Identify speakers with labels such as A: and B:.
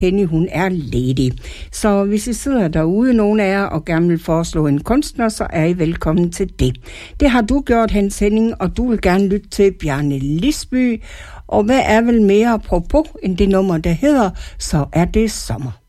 A: Henny, hun er ledig. Så hvis I sidder derude, nogle af jer, og gerne vil foreslå en kunstner, så er I velkommen til det. Det har du gjort, Hans Henning, og du vil gerne lytte til Bjarne Lisby. Og hvad er vel mere apropos end det nummer, der hedder Så er det sommer.